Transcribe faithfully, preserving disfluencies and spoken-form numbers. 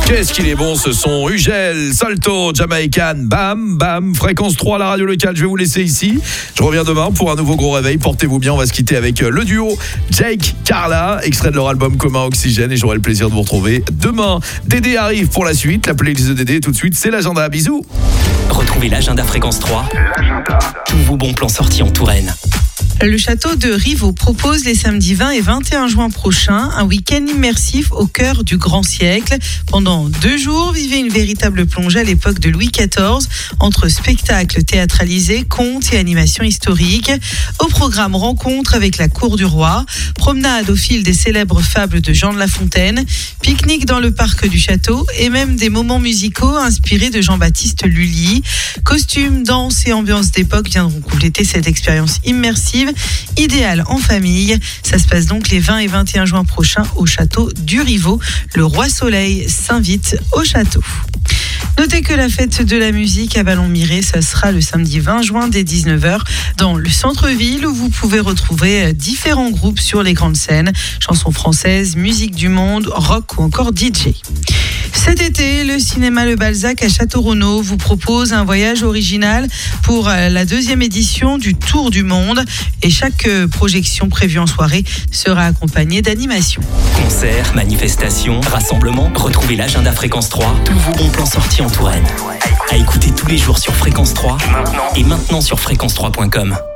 Qu'est-ce qu'il est bon ce son. Ugel, Salto, Jamaican, bam, bam, fréquence trois, la radio locale. Je vais vous laisser ici. Je reviens demain pour un nouveau gros réveil. Portez-vous bien, on va se quitter avec le duo Jake Carla, extrait de leur album commun Oxygène, et j'aurai le plaisir de vous retrouver demain. Dédé arrive pour la suite, la playlist de Dédé. Tout de suite, c'est l'agenda. Bisous. Retrouvez l'agenda Fréquence trois. L'agenda. Tous vos bons plans sortis en Touraine. Le château de Rivaux propose les samedis vingt et vingt et un juin prochains un week-end immersif au cœur du grand siècle. Pendant deux jours, vivez une véritable plongée à l'époque de Louis quatorze entre spectacles théâtralisés, contes et animations historiques. Au programme, rencontre avec la cour du roi, promenade au fil des célèbres fables de Jean de La Fontaine, pique-nique dans le parc du château et même des moments musicaux inspirés de Jean-Baptiste Lully. Costumes, danse et ambiance d'époque viendront compléter cette expérience immersive idéal en famille. Ça se passe donc les vingt et vingt et un juin prochains au château du Rivaux. Le Roi Soleil s'invite au château. Notez que la fête de la musique à Ballon-Miré, ça sera le samedi vingt juin dès dix-neuf heures dans le centre-ville où vous pouvez retrouver différents groupes sur les grandes scènes, chansons françaises, musique du monde, rock ou encore D J. Cet été, le cinéma Le Balzac à Château-Renaud vous propose un voyage original pour la deuxième édition du Tour du Monde et chaque projection prévue en soirée sera accompagnée d'animations. Concerts, manifestations, rassemblements, retrouvez l'agenda Fréquence trois, tous vos bons plans sortis en Touraine. À écouter tous les jours sur Fréquence trois Maintenant. et maintenant sur fréquence trois point com.